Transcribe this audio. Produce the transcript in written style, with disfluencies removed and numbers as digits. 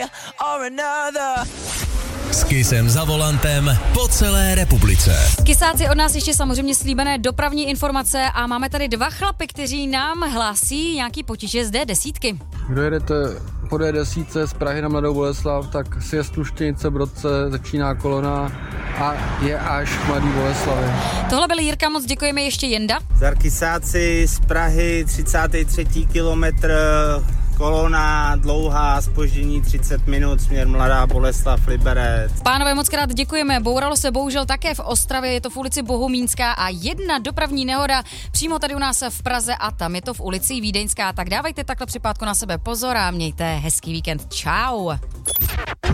or another. S Kissem za volantem po celé republice. Kisáci, od nás ještě samozřejmě slíbené dopravní informace a máme tady dva chlapy, kteří nám hlásí nějaký potíže z D10. Kdo jedete po D10 z Prahy na Mladou Boleslav, tak si je Luštěnice, Brodce, začíná kolona a je až k Mladý Boleslavi. Tohle byl Jirka, moc děkujeme, ještě Jenda. Zdar Kisáci z Prahy, 33. kilometr, kolona dlouhá, zpoždění 30 minut, směr Mladá Boleslav, Liberec. Pánové, moc krát děkujeme. Bouralo se bohužel také v Ostravě, je to v ulici Bohumínská a jedna dopravní nehoda přímo tady u nás v Praze a tam je to v ulici Vídeňská. Tak dávejte takhle při pátku na sebe pozor a mějte hezký víkend. Čau.